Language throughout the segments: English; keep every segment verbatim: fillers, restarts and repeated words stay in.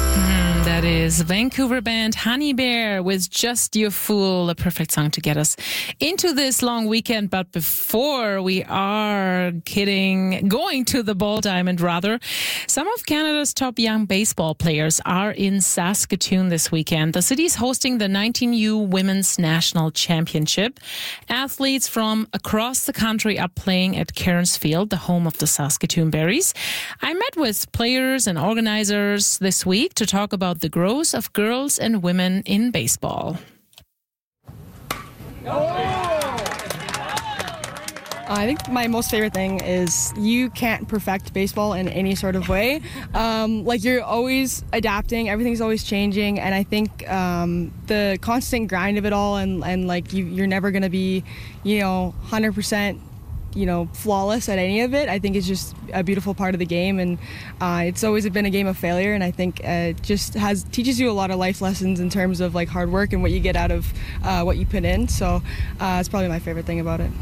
That is Vancouver band Honey Bear with Just Your Fool, a perfect song to get us into this long weekend. But before we are kidding, going to the Ball Diamond rather, some of Canada's top young baseball players are in Saskatoon this weekend. The city is hosting the nineteen U Women's National Championship. Athletes from across the country are playing at Cairns Field, the home of the Saskatoon Berries. I met with players and organizers this week to talk about the growth of girls and women in baseball. I think my most favorite thing is you can't perfect baseball in any sort of way. Um, like you're always adapting, everything's always changing, and I think um, the constant grind of it all, and, and like you, you're never going to be, you know, one hundred percent you know, flawless at any of it. I think it's just a beautiful part of the game, and uh, it's always been a game of failure, and I think uh, it just has teaches you a lot of life lessons in terms of like hard work and what you get out of uh, what you put in. So uh, it's probably my favorite thing about it.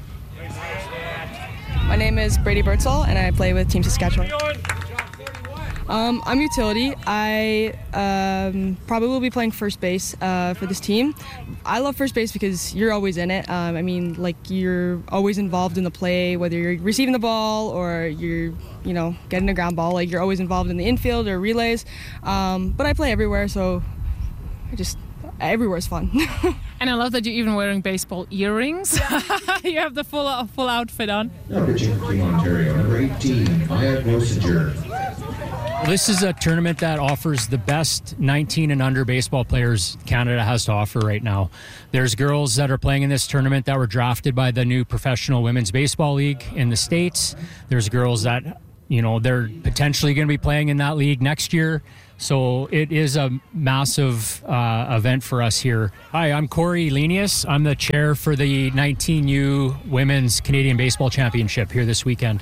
My name is Brady Birdsall, and I play with Team Saskatchewan. Um, I'm utility. I um, probably will be playing first base uh, for this team. I love first base because you're always in it. Um, I mean, like you're always involved in the play, whether you're receiving the ball or you're, you know, getting a ground ball. Like you're always involved in the infield or relays. Um, but I play everywhere, so I just everywhere is fun. And I love that you're even wearing baseball earrings. You have the full full outfit on. Number two, Team Ontario, number eighteen, Maya Grosinger. Well, this is a tournament that offers the best nineteen and under baseball players Canada has to offer right now. There's girls that are playing in this tournament that were drafted by the new Professional Women's Baseball League in the States. There's girls that, you know, they're potentially going to be playing in that league next year. So it is a massive uh, event for us here. Hi, I'm Corey Lenius. I'm the chair for the nineteen U Women's Canadian Baseball Championship here this weekend.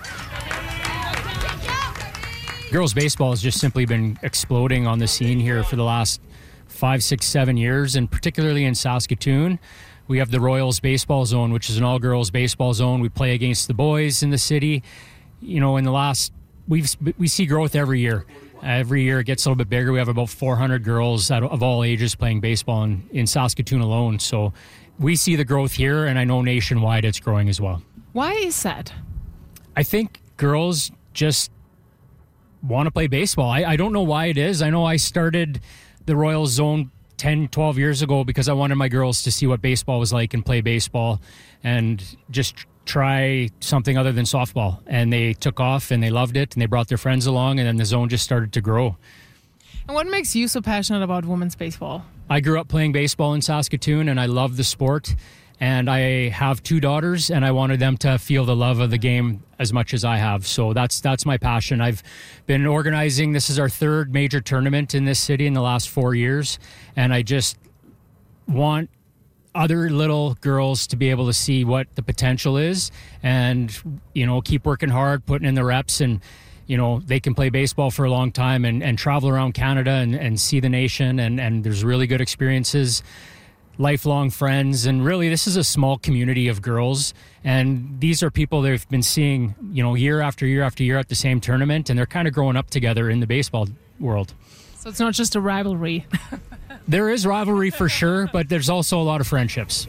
Girls baseball has just simply been exploding on the scene here for the last five, six, seven years, and particularly in Saskatoon. We have the Royals Baseball Zone, which is an all-girls baseball zone. We play against the boys in the city. You know, in the last, we've we see growth every year. Every year it gets a little bit bigger. We have about four hundred girls of all ages playing baseball in, in Saskatoon alone. So we see the growth here, and I know nationwide it's growing as well. Why is that? I think girls just want to play baseball. I, I don't know why it is. I know I started the Royals Zone ten, twelve years ago because I wanted my girls to see what baseball was like and play baseball and just try something other than softball. And they took off and they loved it and they brought their friends along, and then the zone just started to grow. And what makes you so passionate about women's baseball? I grew up playing baseball in Saskatoon and I love the sport. And I have two daughters, and I wanted them to feel the love of the game as much as I have. So that's that's my passion. I've been organizing. This is our third major tournament in this city in the last four years. And I just want other little girls to be able to see what the potential is and, you know, keep working hard, putting in the reps, and, you know, they can play baseball for a long time and, and travel around Canada and, and see the nation. And, and there's really good experiences, lifelong friends, and really this is a small community of girls, and these are people they've been seeing, you know, year after year after year at the same tournament, and they're kind of growing up together in the baseball world. So it's not just a rivalry. There is rivalry for sure, but there's also a lot of friendships.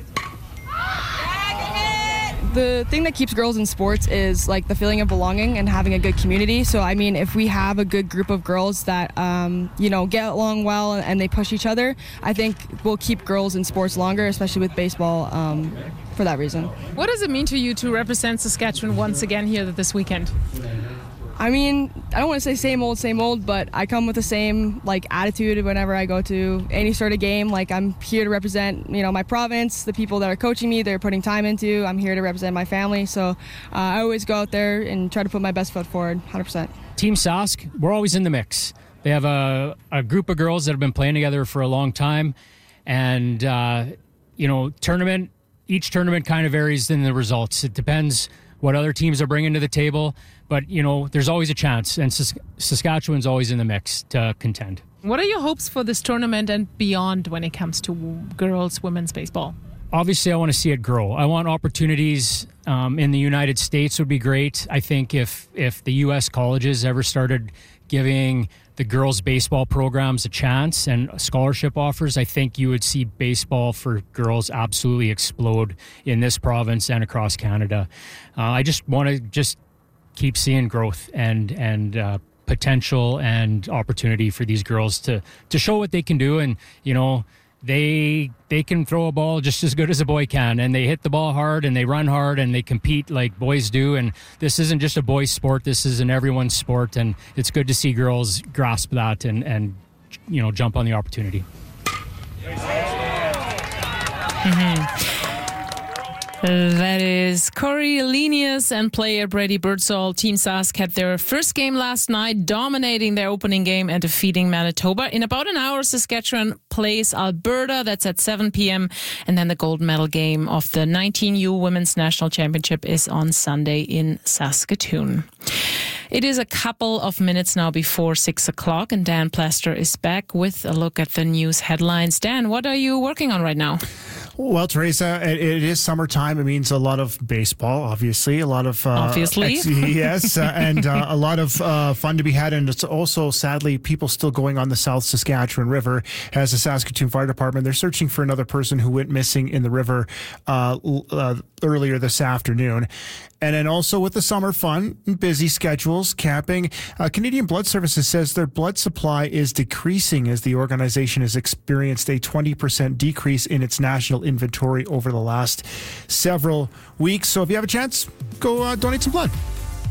The thing that keeps girls in sports is like the feeling of belonging and having a good community. So I mean, if we have a good group of girls that um, you know, get along well and they push each other, I think we'll keep girls in sports longer, especially with baseball, um, for that reason. What does it mean to you to represent Saskatchewan once again here this weekend? I mean, I don't want to say same old, same old, but I come with the same like attitude whenever I go to any sort of game. Like I'm here to represent, you know, my province, the people that are coaching me, they're putting time into. I'm here to represent my family. So uh, I always go out there and try to put my best foot forward, one hundred percent. Team Sask, we're always in the mix. They have a, a group of girls that have been playing together for a long time. And, uh, you know, tournament, each tournament kind of varies in the results. It depends what other teams are bringing to the table. But, you know, there's always a chance, and Sask- Saskatchewan's always in the mix to contend. What are your hopes for this tournament and beyond when it comes to girls' women's baseball? Obviously, I want to see it grow. I want opportunities um, in the United States would be great. I think if, if the U S colleges ever started giving the girls' baseball programs a chance and scholarship offers, I think you would see baseball for girls absolutely explode in this province and across Canada. Uh, I just want to just keep seeing growth and and uh, potential and opportunity for these girls to to show what they can do. And you know, they they can throw a ball just as good as a boy can, and they hit the ball hard and they run hard and they compete like boys do. And this isn't just a boys' sport, this is an everyone's sport, and it's good to see girls grasp that and and you know, jump on the opportunity. Mm-hmm. That is Corey Lenius and player Brady Birdsall. Team Sask had their first game last night, dominating their opening game and defeating Manitoba. In about an hour, Saskatchewan plays Alberta. That's at seven p.m. And then the gold medal game of the nineteen U Women's National Championship is on Sunday in Saskatoon. It is a couple of minutes now before six o'clock, and Dan Plaster is back with a look at the news headlines. Dan, what are you working on right now? Well, Teresa, it, it is summertime. It means a lot of baseball, obviously, a lot of... Uh, obviously. Ex- yes, uh, and uh, a lot of uh, fun to be had. And it's also, sadly, people still going on the South Saskatchewan River. As the Saskatoon Fire Department, they're searching for another person who went missing in the river uh, uh, earlier this afternoon. And then also with the summer fun, busy schedules, camping, uh, Canadian Blood Services says their blood supply is decreasing as the organization has experienced a twenty percent decrease in its national inventory over the last several weeks. So if you have a chance, go uh, donate some blood.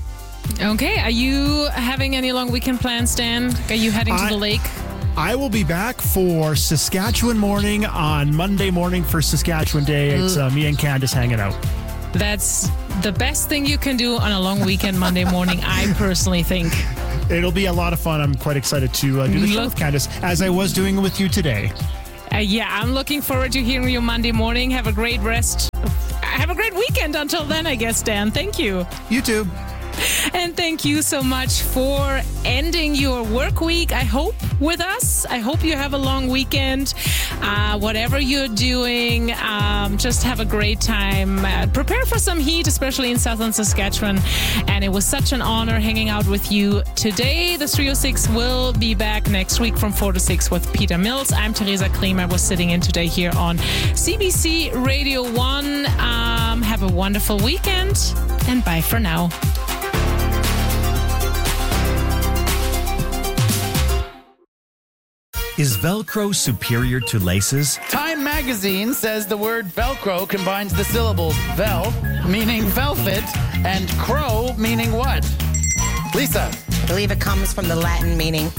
Okay. Are you having any long weekend plans, Dan? Are you heading to I- the lake? I will be back for Saskatchewan morning on Monday morning for Saskatchewan Day. It's uh, me and Candace hanging out. That's the best thing you can do on a long weekend Monday morning, I personally think. It'll be a lot of fun. I'm quite excited to uh, do the show with Candace, as I was doing with you today. Uh, yeah, I'm looking forward to hearing you Monday morning. Have a great rest. Have a great weekend until then, I guess, Dan. Thank you. You too. And thank you so much for ending your work week, I hope, with us. I hope you have a long weekend. Uh, whatever you're doing, um, just have a great time. Uh, prepare for some heat, especially in southern Saskatchewan. And it was such an honor hanging out with you today. The three oh six will be back next week from four to six with Peter Mills. I'm Teresa Klima. I was sitting in today here on C B C Radio one. Um, have a wonderful weekend, and bye for now. Is Velcro superior to laces? Time magazine says the word Velcro combines the syllables vel, meaning velvet, and crow, meaning what? Lisa. I believe it comes from the Latin meaning.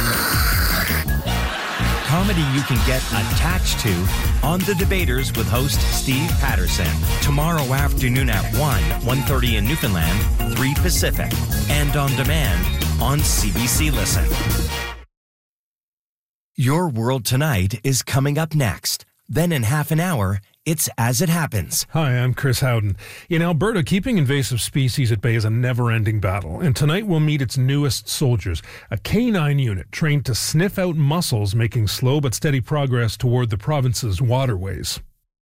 Comedy you can get attached to on The Debaters with host Steve Patterson. Tomorrow afternoon at one, one thirty in Newfoundland, three Pacific. And on demand on C B C Listen. Your World Tonight is coming up next. Then in half an hour, it's As It Happens. Hi, I'm Chris Howden. In Alberta, keeping invasive species at bay is a never-ending battle, and tonight we'll meet its newest soldiers, a K nine unit trained to sniff out mussels, making slow but steady progress toward the province's waterways.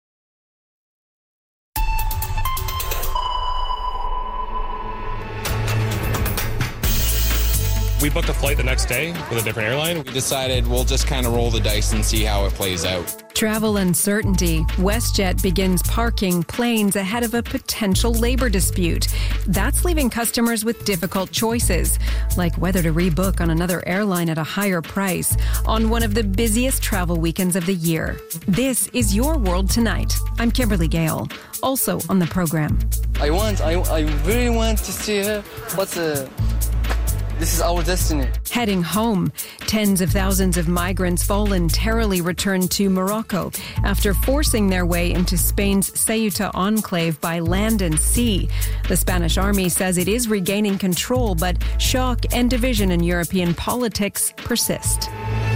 We booked a flight the next day with a different airline. We decided we'll just kind of roll the dice and see how it plays out. Travel uncertainty. WestJet begins parking planes ahead of a potential labor dispute. That's leaving customers with difficult choices, like whether to rebook on another airline at a higher price on one of the busiest travel weekends of the year. This is Your World Tonight. I'm Kimberly Gale, also on the program. I want, I, I really want to see her. What's a... This is our destiny. Heading home, tens of thousands of migrants voluntarily returned to Morocco after forcing their way into Spain's Ceuta enclave by land and sea. The Spanish army says it is regaining control, but shock and division in European politics persist.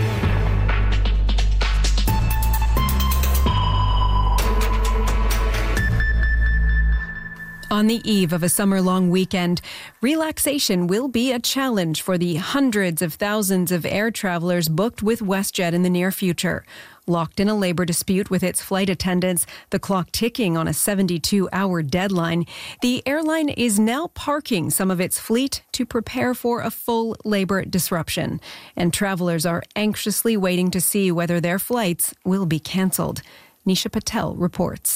On the eve of a summer-long weekend, relaxation will be a challenge for the hundreds of thousands of air travelers booked with WestJet in the near future. Locked in a labor dispute with its flight attendants, the clock ticking on a seventy-two hour deadline, the airline is now parking some of its fleet to prepare for a full labor disruption. And travelers are anxiously waiting to see whether their flights will be cancelled. Nisha Patel reports.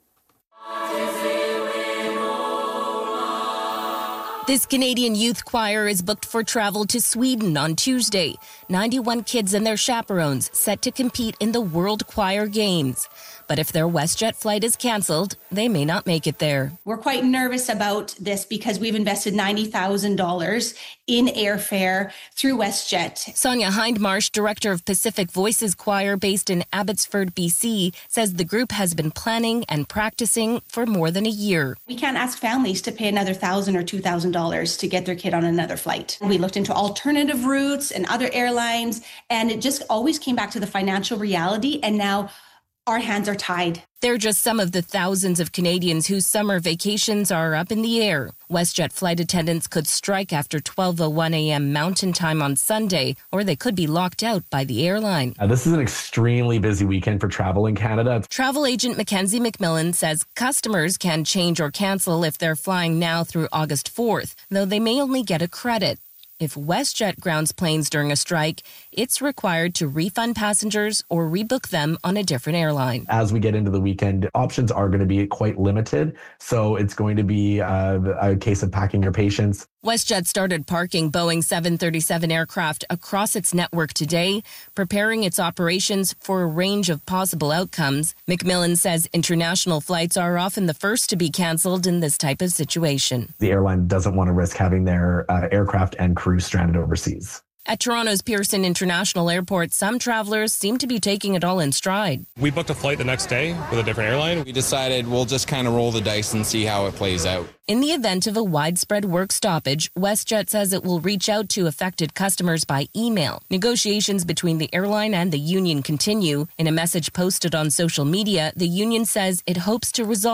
This Canadian youth choir is booked for travel to Sweden on Tuesday. ninety-one kids and their chaperones set to compete in the World Choir Games. But if their WestJet flight is cancelled, they may not make it there. We're quite nervous about this because we've invested ninety thousand dollars in airfare through WestJet. Sonia Hindmarsh, director of Pacific Voices Choir based in Abbotsford, B C, says the group has been planning and practicing for more than a year. We can't ask families to pay another one thousand dollars or two thousand dollars to get their kid on another flight. We looked into alternative routes and other airlines, and it just always came back to the financial reality, and now our hands are tied. They're just some of the thousands of Canadians whose summer vacations are up in the air. WestJet flight attendants could strike after twelve oh one a.m. Mountain Time on Sunday, or they could be locked out by the airline. Uh, this is an extremely busy weekend for travel in Canada. Travel agent Mackenzie McMillan says customers can change or cancel if they're flying now through August fourth, though they may only get a credit. If WestJet grounds planes during a strike, it's required to refund passengers or rebook them on a different airline. As we get into the weekend, options are going to be quite limited. So it's going to be uh, a case of packing your patience. WestJet started parking Boeing seven thirty-seven aircraft across its network today, preparing its operations for a range of possible outcomes. McMillan says international flights are often the first to be canceled in this type of situation. The airline doesn't want to risk having their uh, aircraft and crew stranded overseas. At Toronto's Pearson International Airport, some travelers seem to be taking it all in stride. We booked a flight the next day with a different airline. We decided we'll just kind of roll the dice and see how it plays out. In the event of a widespread work stoppage, WestJet says it will reach out to affected customers by email. Negotiations between the airline and the union continue. In a message posted on social media, the union says it hopes to resolve